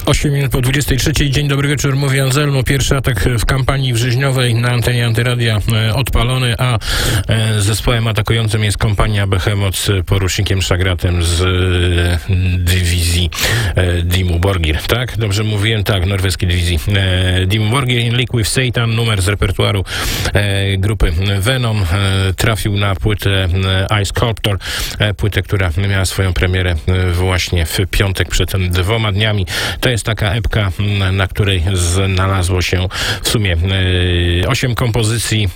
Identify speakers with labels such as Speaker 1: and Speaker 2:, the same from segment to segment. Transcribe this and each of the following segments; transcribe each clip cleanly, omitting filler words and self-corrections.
Speaker 1: 8 minut po 23. Dzień dobry wieczór, mówi Anselmo. Pierwszy atak w kampanii wrześniowej na antenie Antyradia odpalony, a zespołem atakującym jest kompania Behemoth z porucznikiem Szagratem z dywizji Dimmu Borgir. Tak? Dobrze mówiłem? Tak, norweskiej dywizji Dimmu Borgir. In League with Satan, numer z repertuaru grupy Venom, trafił na płytę Ice Sculptor, płytę, która miała swoją premierę właśnie w piątek przed 2 dniami. To jest taka epka, na której znalazło się w sumie 8 kompozycji,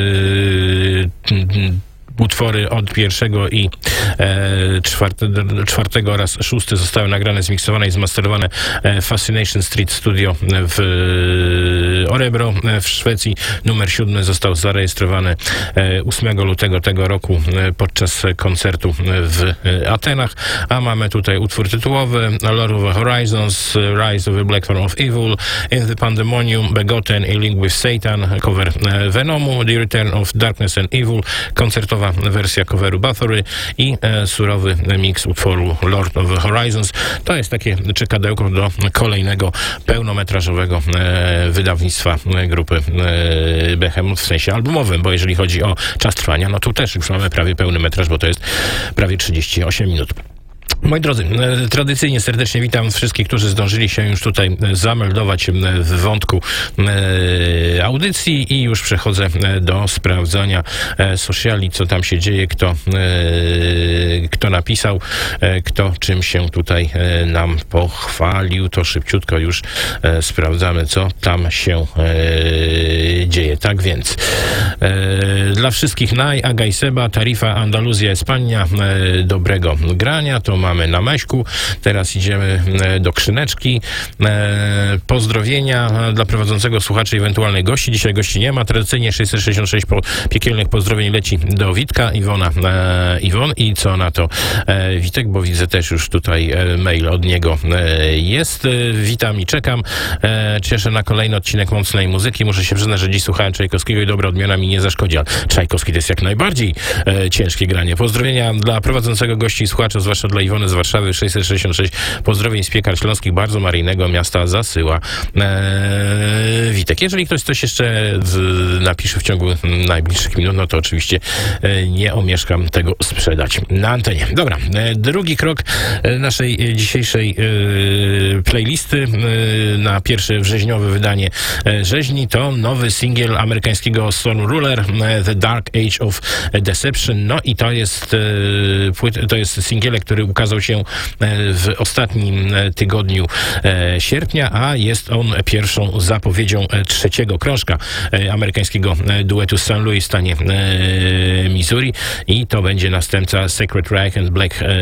Speaker 1: utwory od 1. i 4. oraz 6. zostały nagrane, zmiksowane i zmasterowane w Fascination Street Studio w Örebro w Szwecji. Numer 7 został zarejestrowany 8 lutego tego roku podczas koncertu w Atenach, a mamy tutaj utwór tytułowy Lord of the Horizons, Rise of the Black Throne of Evil, In the Pandemonium, Begotten i Link with Satan, cover Venomu, The Return of Darkness and Evil, koncertowa wersja coveru Bathory i surowy mix utworu Lord of the Horizons. To jest takie czekadełko do kolejnego pełnometrażowego wydawnictwa grupy Behemoth, w sensie albumowym, bo jeżeli chodzi o czas trwania, no to też już mamy prawie pełny metraż, bo to jest prawie 38 minut. Moi drodzy, tradycyjnie serdecznie witam wszystkich, którzy zdążyli się już tutaj zameldować w wątku audycji i już przechodzę do sprawdzania sociali, co tam się dzieje, kto napisał, kto czym się tutaj nam pochwalił, to szybciutko już sprawdzamy, co tam się dzieje. Tak więc dla wszystkich Aga i Seba, Tarifa, Andaluzja, Espania, dobrego grania, to mamy na Meśku. Teraz idziemy do Krzyneczki. Pozdrowienia dla prowadzącego słuchaczy i ewentualnych gości. Dzisiaj gości nie ma. Tradycyjnie 666 piekielnych pozdrowień leci do Witka, Iwon i co na to Witek, bo widzę też już tutaj mail od niego jest. Witam i czekam. Cieszę na kolejny odcinek mocnej muzyki. Muszę się przyznać, że dziś słuchałem Czajkowskiego i dobra odmiana mi nie zaszkodzi, ale Czajkowski to jest jak najbardziej ciężkie granie. Pozdrowienia dla prowadzącego gości i słuchaczy, zwłaszcza dla Iwony z Warszawy. 666 pozdrowień z Piekar Śląskich, bardzo maryjnego miasta zasyła Witek. Jeżeli ktoś coś jeszcze napisze w ciągu najbliższych minut, no to oczywiście nie omieszkam tego sprzedać na antenie. Dobra, drugi krok naszej dzisiejszej playlisty na pierwsze wrześniowe wydanie rzeźni to nowy singiel amerykańskiego Storm Ruler, The Dark Age of Deception. No i to jest singiel, który ukazał się w ostatnim tygodniu sierpnia, a jest on pierwszą zapowiedzią 3. krążka amerykańskiego duetu z St. Louis w stanie Missouri i to będzie następca Sacred Reich and Black